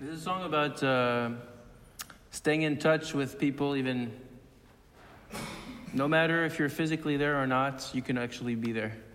This is a song about staying in touch with people, even no matter if you're physically there or not, you can actually be there.